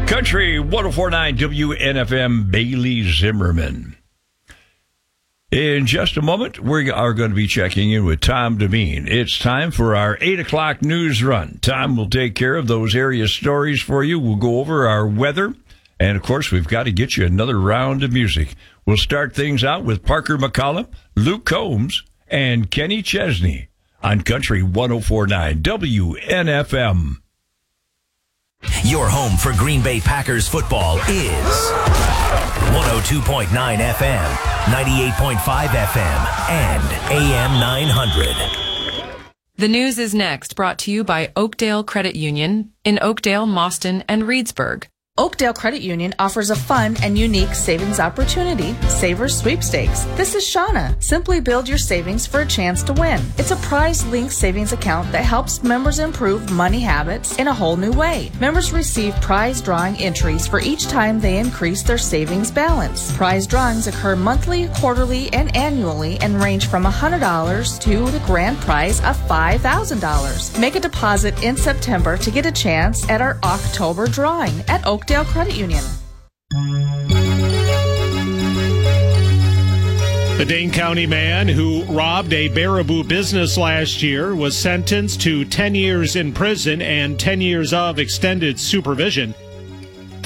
Country 104.9 WNFM, Bailey Zimmerman. In just a moment, we are going to be checking in with Tom Demeen. It's time for our 8 o'clock news run. Tom will take care of those area stories for you. We'll go over our weather. And, of course, we've got to get you another round of music. We'll start things out with Parker McCollum, Luke Combs, and Kenny Chesney on Country 104.9 WNFM. Your home for Green Bay Packers football is 102.9 FM, 98.5 FM, and AM 900. The news is next, brought to you by Oakdale Credit Union in Oakdale, Mauston, and Reedsburg. Oakdale Credit Union offers a fun and unique savings opportunity, Savers Sweepstakes. This is Shauna. Simply build your savings for a chance to win. It's a prize-linked savings account that helps members improve money habits in a whole new way. Members receive prize drawing entries for each time they increase their savings balance. Prize drawings occur monthly, quarterly, and annually and range from $100 to the grand prize of $5,000. Make a deposit in September to get a chance at our October drawing at Oakdale Credit Union. The Dane County man who robbed a Baraboo business last year was sentenced to 10 years in prison and 10 years of extended supervision.